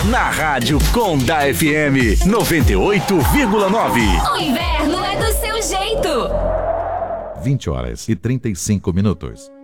Na Rádio Conda FM 98,9. O inverno é do seu jeito. 20 horas e 35 minutos.